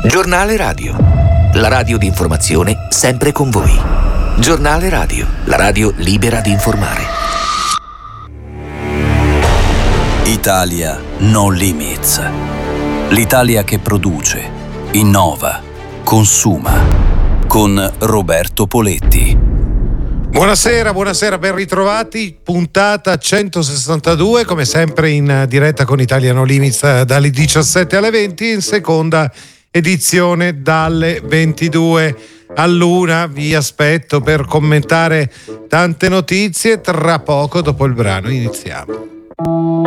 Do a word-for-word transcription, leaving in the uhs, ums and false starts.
Giornale Radio, la radio di informazione sempre con voi. Giornale Radio, la radio libera di informare. Italia No Limits. L'Italia che produce, innova, consuma. Con Roberto Poletti. Buonasera, buonasera, ben ritrovati. Puntata centosessantadue, come sempre in diretta con Italia No Limits dalle diciassette alle venti, in seconda edizione dalle ventidue all'una. Vi aspetto per commentare tante notizie. Tra poco, dopo il brano, iniziamo.